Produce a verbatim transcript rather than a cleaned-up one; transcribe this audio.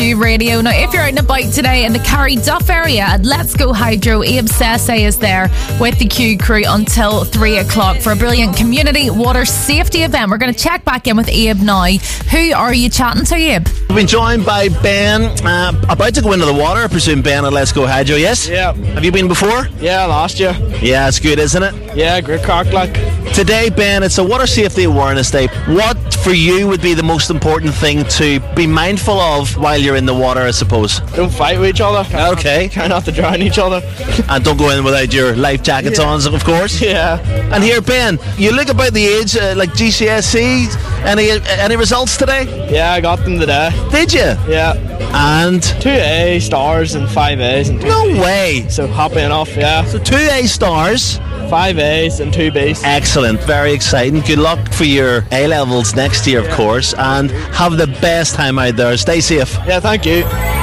Q Radio. Now, if you're out and about today in the Carry Duff area at Let's Go Hydro, Abe Sese is there with the Q crew until three o'clock for a brilliant community water safety event. We're going to check back in with Abe now. Who are you chatting to, Abe? We've been joined by Ben, uh, about to go into the water, I presume, Ben, at Let's Go Hydro, yes? Yeah. Have you been before? Yeah, last year. Yeah, it's good, isn't it? Yeah, great crack, like. Today, Ben, it's a Water Safety Awareness Day. What, for you, would be the most important thing to be mindful of while you're in the water, I suppose? Don't fight with each other. Try Okay. Not, try not to drown each other. And don't go in without your life jackets Yeah. on, of course. Yeah. And here, Ben, you look about the age, uh, like G C S E. Any any results today? Yeah, I got them today. Did you? Yeah. And Two A stars and five A's and two no B's. way. So happy enough, yeah. So two A stars. Five A's and two B's. Excellent, very exciting. Good luck for your A levels next year, of Yeah. course, and have the best time out there. Stay safe. Yeah, thank you.